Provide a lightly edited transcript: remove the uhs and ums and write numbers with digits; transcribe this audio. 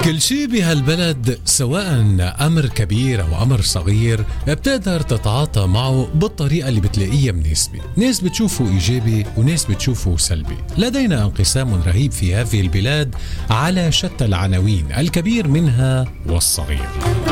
كل شي بهالبلد سواء أمر كبير أو أمر صغير بتقدر تتعاطى معه بالطريقة اللي بتلاقيها مناسبة. ناس بتشوفه إيجابي وناس بتشوفه سلبي. لدينا انقسام رهيب في هذه البلاد على شتى العناوين، الكبير منها والصغير.